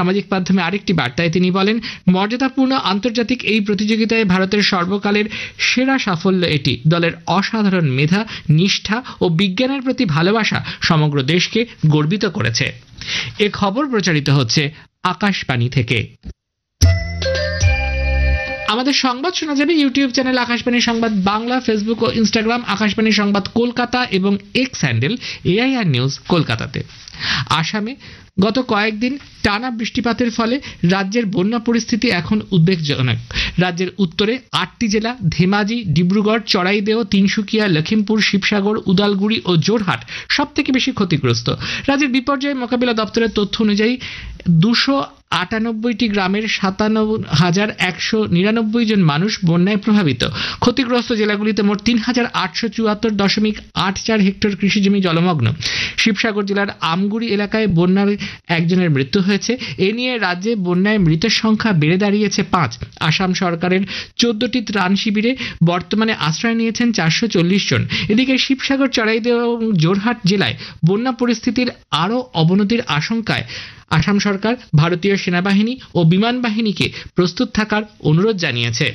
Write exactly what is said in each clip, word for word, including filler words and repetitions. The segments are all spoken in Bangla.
সামাজিক মাধ্যমে আরেকটি বার্তায় তিনি বলেন, মর্যাদাপূর্ণ আন্তর্জাতিক এই প্রতিযোগিতায় ভারতের সর্বকালের সেরা সাফল্য এটি। দলের অসাধারণ মেধা, নিষ্ঠা ও বিজ্ঞানের প্রতি ভালোবাসা সমগ্র দেশকে গর্বিত করেছে। এ খবর প্রচারিত হচ্ছে আকাশবাণী থেকে। আমাদের সংবাদ শোনা যাবে ইউটিউব চ্যানেল আকাশবাণী সংবাদ বাংলা, ফেসবুক ও ইনস্টাগ্রাম আকাশবাণী সংবাদ কলকাতা এবং এক্স হ্যান্ডেল এআইআর নিউজ কলকাতাতে। আসামে গত কয়েকদিন টানা বৃষ্টিপাতের ফলে রাজ্যের বন্যা পরিস্থিতি এখন উদ্বেগজনক। রাজ্যের উত্তরে আটটি জেলা ধেমাজি, ডিব্রুগড়, চড়াইদেও, তিনসুকিয়া, লখিমপুর, শিবসাগর, উদালগুড়ি ও জোরহাট সব থেকে বেশি ক্ষতিগ্রস্ত। রাজ্যের বিপর্যয় মোকাবিলা দপ্তরের তথ্য অনুযায়ী দুশো আটানব্বইটি গ্রামের সাতান্ন হাজার একশো নিরানব্বই জন মানুষ বন্যায় প্রভাবিত। ক্ষতিগ্রস্ত জেলাগুলিতে মোট তিন হাজার আটশো চুয়াত্তর দশমিক আট চার হেক্টর কৃষিজমি জলমগ্ন। শিবসাগর জেলার আমগুড়ি এলাকায় বন্যায় একজনের মৃত্যু হয়েছে। এ নিয়ে রাজ্যে বন্যায় মৃতের সংখ্যা বেড়ে দাঁড়িয়েছে পাঁচ। আসাম সরকারের চোদ্দটি ত্রাণ শিবিরে বর্তমানে আশ্রয় নিয়েছেন চারশো চল্লিশ জন। এদিকে শিবসাগর, চড়াইদেও এবং জোরহাট জেলায় বন্যা পরিস্থিতির আরও অবনতির আশঙ্কায় আসাম সরকার ভারতীয় সেনাবাহিনী ও বিমান বাহিনীকে প্রস্তুত থাকার অনুরোধ জানিয়েছে।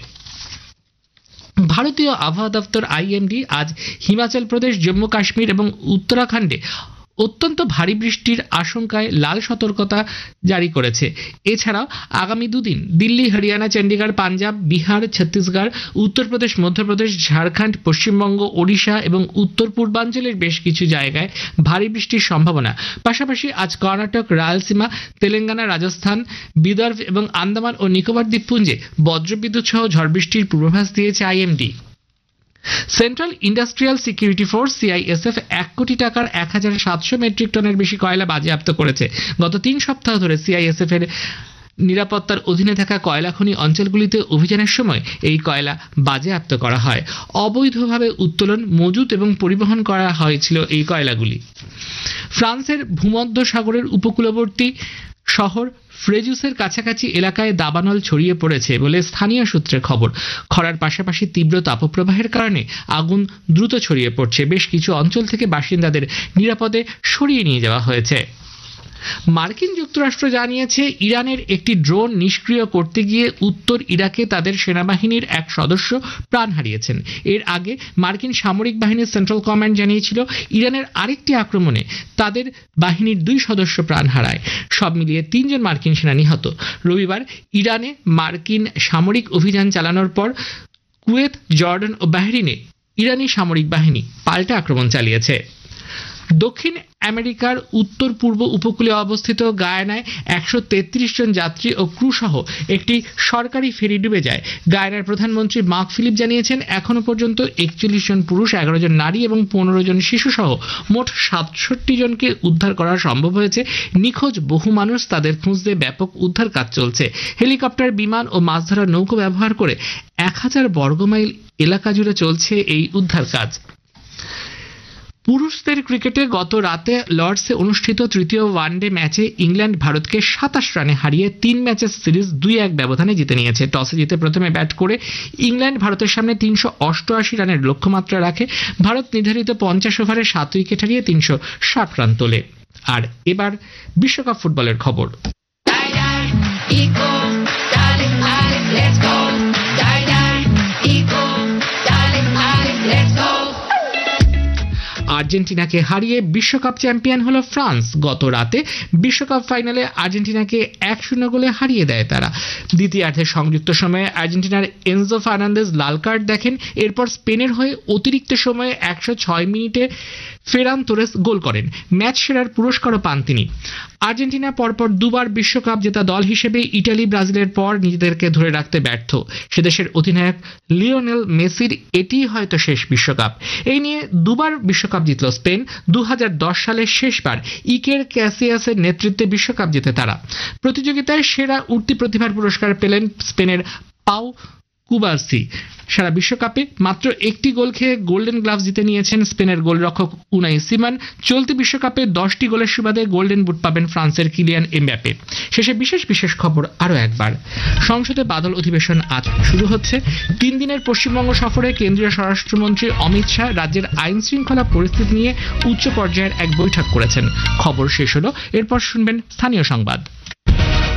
ভারতীয় আবহাওয়া দপ্তর আইএমডি আজ হিমাচল প্রদেশ, জম্মু কাশ্মীর এবং উত্তরাখণ্ডে অত্যন্ত ভারী বৃষ্টির আশঙ্কায় লাল সতর্কতা জারি করেছে। এছাড়াও আগামী দুদিন দিল্লি, হরিয়ানা, চণ্ডীগড়, পাঞ্জাব, বিহার, ছত্তিশগড়, উত্তরপ্রদেশ, মধ্যপ্রদেশ, ঝাড়খণ্ড, পশ্চিমবঙ্গ, ওড়িশা এবং উত্তর পূর্বাঞ্চলের বেশ কিছু জায়গায় ভারী বৃষ্টির সম্ভাবনা। পাশাপাশি আজ কর্ণাটক, রায়লসীমা, তেলেঙ্গানা, রাজস্থান, বিদর্ভ এবং আন্দামান ও নিকোবর দ্বীপপুঞ্জে বজ্রবিদ্যুৎ সহ ঝড় বৃষ্টির পূর্বাভাস দিয়েছে IMD. Central industrial security force CISF এক কোটি টাকার এক হাজার সাতশো মেট্রিক টনের বেশি কয়লা বাজেয়াপ্ত করেছে। গত তিন সপ্তাহ ধরে সিআইএসএফ এর নিরাপত্তার অধীনে থাকা কয়লা খনি অঞ্চলগুলিতে অভিযানের সময় এই কয়লা বাজেয়াপ্ত করা হয়। অবৈধভাবে উত্তোলন, মজুত এবং পরিবহন করা হয়েছিল এই কয়লাগুলি। ফ্রান্সের ভূমধ্য সাগরের উপকূলবর্তী শহর ফ্রেজুসের কাছাকাছি এলাকায় দাবানল ছড়িয়ে পড়েছে বলে স্থানীয় সূত্রের খবর। খরার পাশাপাশি তীব্র তাপপ্রবাহের কারণে আগুন দ্রুত ছড়িয়ে পড়ছে। বেশ কিছু অঞ্চল থেকে বাসিন্দাদের নিরাপদে সরিয়ে নিয়ে যাওয়া হয়েছে। মার্কিন যুক্তরাষ্ট্র জানিয়েছে, ইরানের একটি ড্রোন নিষ্ক্রিয় করতে গিয়ে উত্তর ইরাকে তাদের সেনাবাহিনীর এক সদস্য প্রাণ হারিয়েছেন। এর আগে মার্কিন সামরিক বাহিনীর সেন্ট্রাল কমান্ড জানিয়েছিল, ইরানের আরেকটি আক্রমণে তাদের বাহিনীর দুই সদস্য প্রাণ হারায়। সব মিলিয়ে তিনজন মার্কিন সেনা নিহত। রবিবার ইরানে মার্কিন সামরিক অভিযান চালানোর পর কুয়েত, জর্ডান ও বাহরিনে ইরানি সামরিক বাহিনী পাল্টা আক্রমণ চালিয়েছে। দক্ষিণ আমেরিকার উত্তর পূর্ব উপকূলে অবস্থিত গায়ানায় একশো তেত্রিশ জন যাত্রী ও ক্রু সহ একটি সরকারি ফেরি ডুবে যায়। গায়ানার প্রধানমন্ত্রী মার্ক ফিলিপ জানিয়েছেন, এখনো পর্যন্ত একচল্লিশ জন পুরুষ, এগারো জন নারী এবং পনেরো জন শিশু সহ মোট সাতষট্টি জনকে উদ্ধার করা সম্ভব হয়েছে। নিখোঁজ বহু মানুষ, তাদের খুঁজতে ব্যাপক উদ্ধার কাজ চলছে। হেলিকপ্টার, বিমান ও মাছ ধরার নৌকো ব্যবহার করে এক হাজার বর্গমাইল এলাকা জুড়ে চলছে এই উদ্ধার কাজ। পুরুষদের ক্রিকেটে গত রাতে লর্ডসে অনুষ্ঠিত তৃতীয় ওয়ানডে ম্যাচে ইংল্যান্ড ভারতকে সাতাশ রানে হারিয়ে তিন ম্যাচের সিরিজ দুই এক ব্যবধানে জিতে নিয়েছে। টসে জিতে প্রথমে ব্যাট করে ইংল্যান্ড ভারতের সামনে তিনশো অষ্টআশি রানের লক্ষ্যমাত্রা রাখে। ভারত নির্ধারিত পঞ্চাশ ওভারে সাত উইকেট হারিয়ে তিনশো ষাট রান তোলে। আর এবার বিশ্বকাপ ফুটবলের খবর। আর্জেন্টিনাকে হারিয়ে বিশ্বকাপ চ্যাম্পিয়ন হলো ফ্রান্স। গত রাতে বিশ্বকাপ ফাইনালে আর্জেন্টিনাকে এক শূন্য গোলে হারিয়ে দেয় তারা। দ্বিতীয়ার্ধের সংযুক্ত সময়ে আর্জেন্টিনার এনজো ফার্নান্দেজ লাল কার্ড দেখেন। এরপর স্পেনের হয়ে অতিরিক্ত সময়ে একশো ছয় মিনিটে ফেরান তোরেস গোল করেন। ম্যাচ সেরার পুরস্কারও পান তিনি। আর্জেন্টিনা পরপর দুবার বিশ্বকাপ জেতা দল হিসেবে ইটালি, ব্রাজিলের পর নিজেদেরকে ধরে রাখতে ব্যর্থ। সেদেশের অধিনায়ক লিওনেল মেসির এটিই হয়তো শেষ বিশ্বকাপ। এই নিয়ে দুবার বিশ্বকাপ জিতল স্পেন। দু হাজার দশ সালে শেষবার ইকের ক্যাসিয়াসের নেতৃত্বে বিশ্বকাপ জেতে তারা। প্রতিযোগিতায় সেরা উঠতি প্রতিভার পুরস্কার পেলেন স্পেনের পাউ কুবার্সি। সারা বিশ্বকাপে মাত্র একটি গোল খেয়ে গোল্ডেন গ্লাভস জিতে নিয়েছেন স্পেনের গোলরক্ষক উনাই সিমান। চলতি বিশ্বকাপে দশটি গোলের সুবাদে গোল্ডেন বুট পাবেন ফ্রান্সের কিলিয়ান এমবাপে। শেষে বিশেষ বিশেষ খবর আরও একবার। সংসদে বাদল অধিবেশন আজ শুরু হচ্ছে। তিন দিনের পশ্চিমবঙ্গ সফরে কেন্দ্রীয় স্বরাষ্ট্রমন্ত্রী অমিত শাহ রাজ্যের আইন শৃঙ্খলা পরিস্থিতি নিয়ে উচ্চ পর্যায়ের এক বৈঠক করেছেন। খবর শেষ হলো, এরপর শুনবেন স্থানীয় সংবাদ।